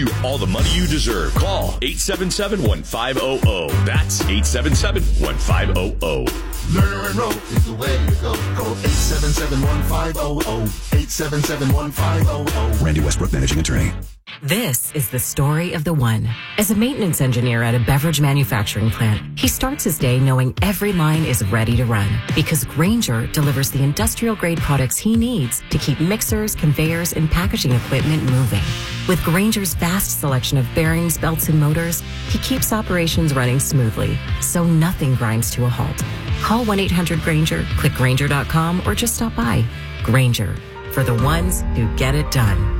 you all the money you deserve. Call 877-1500. That's 877-1500. Learn or enroll is the way to go. Call 877-1500. 877-1500. Randy Westbrook, managing attorney. This is the story of the one. As a maintenance engineer at a beverage manufacturing plant, he starts his day knowing every line is ready to run because Grainger delivers the industrial-grade products he needs to keep mixers, conveyors, and packaging equipment moving. With Grainger's vast selection of bearings, belts, and motors, he keeps operations running smoothly, so nothing grinds to a halt. Call 1-800-GRAINGER, click Grainger.com, or just stop by. Grainger, for the ones who get it done.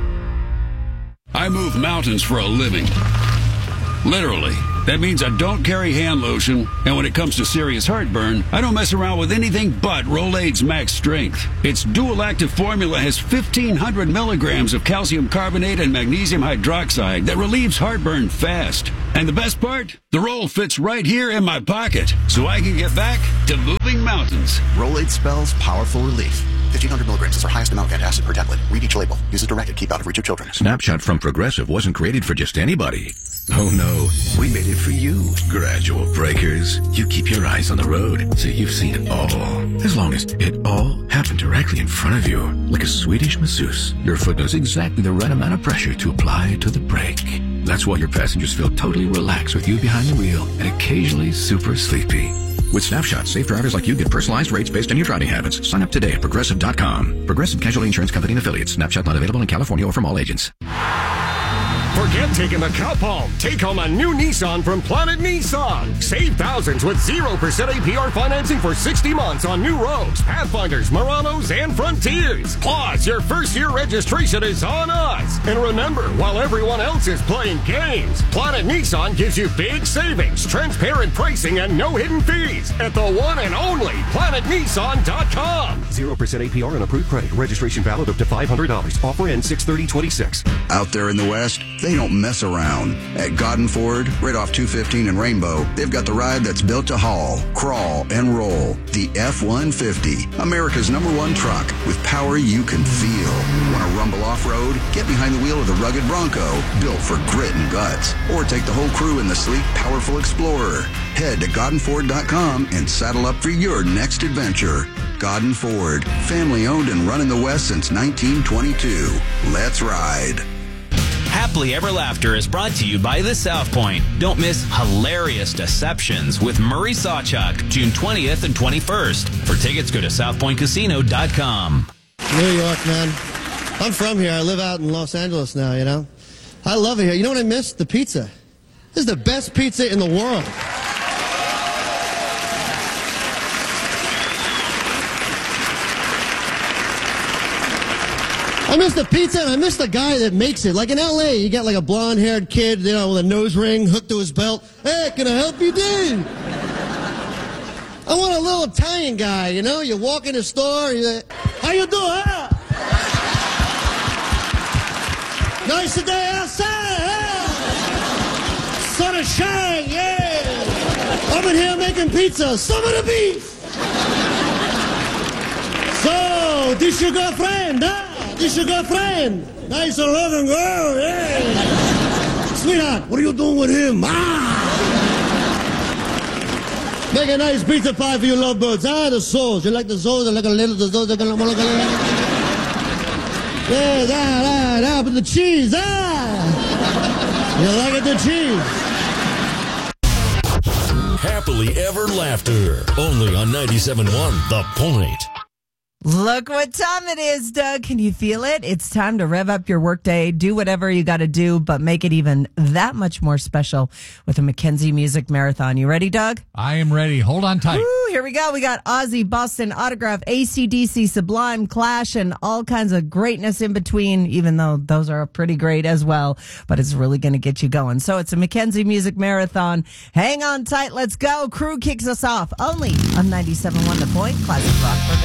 I move mountains for a living. Literally. That means I don't carry hand lotion, and when it comes to serious heartburn, I don't mess around with anything but Rolaids Max Strength. Its dual-active formula has 1,500 milligrams of calcium carbonate and magnesium hydroxide that relieves heartburn fast. And the best part? The roll fits right here in my pocket, so I can get back to moving mountains. Rolaids spells powerful relief. 1,500 milligrams is our highest amount of antacid per tablet. Read each label. Use as directed. Keep out of reach of children. Snapshot from Progressive wasn't created for just anybody. Oh no, we made it for you. Gradual breakers. You keep your eyes on the road, so you've seen it all. As long as it all happened directly in front of you, like a Swedish masseuse, your foot knows exactly the right amount of pressure to apply to the brake. That's why your passengers feel totally relaxed with you behind the wheel and occasionally super sleepy. With Snapshot, safe drivers like you get personalized rates based on your driving habits. Sign up today at Progressive.com. Progressive Casualty Insurance Company and Affiliates. Snapshot not available in California or from all agents. Forget taking the cup home. Take home a new Nissan from Planet Nissan. Save thousands with 0% APR financing for 60 months on new Rogues, Pathfinders, Muranos, and Frontiers. Plus, your first year registration is on us. And remember, while everyone else is playing games, Planet Nissan gives you big savings, transparent pricing, and no hidden fees at the one and only PlanetNissan.com. 0% APR and approved credit. Registration valid up to $500. Offer ends 6/30/26. Out there in the West, they don't mess around. At Godden Ford, right off 215 and Rainbow, they've got the ride that's built to haul, crawl, and roll. The F-150, America's #1 truck with power you can feel. Want to rumble off-road? Get behind the wheel of the rugged Bronco, built for grit and guts. Or take the whole crew in the sleek, powerful Explorer. Head to GoddenFord.com and saddle up for your next adventure. Godden Ford, family owned and run in the West since 1922. Let's ride. Happily Ever Laughter is brought to you by the South Point. Don't miss Hilarious Deceptions with Murray Sawchuk, June 20th and 21st. For tickets, go to southpointcasino.com. New York, man. I'm from here. I live out in Los Angeles now, you know. I love it here. You know what I miss? The pizza. This is the best pizza in the world. I miss the pizza, and I miss the guy that makes it. Like in L.A., you get like a blonde-haired kid, you know, with a nose ring hooked to his belt. Hey, can I help you, dude? I want a little Italian guy, you know? You walk in the store, you're like, how you doing, huh? Nice day outside, huh? Sun is shining, yeah. I'm in here making pizza. Some of the beef. So, this your girlfriend, huh? This your girlfriend. Nice looking girl, yeah. Sweetheart, what are you doing with him? Make a nice pizza pie for your lovebirds. The soles. You like the soles? I like a little, the soles. Yeah, but the cheese, You like it, the cheese? Happily Ever Laughter. Only on 97.1 The Point. Look what time it is, Doug. Can you feel it? It's time to rev up your workday. Do whatever you got to do, but make it even that much more special with a Mackenzie Music Marathon. You ready, Doug? I am ready. Hold on tight. Woo, here we go. We got Ozzy, Boston, Autograph, AC/DC, Sublime, Clash, and all kinds of greatness in between, even though those are pretty great as well. But it's really going to get you going. So it's a Mackenzie Music Marathon. Hang on tight. Let's go. Crew kicks us off only on 97.1 The Point. Classic rock.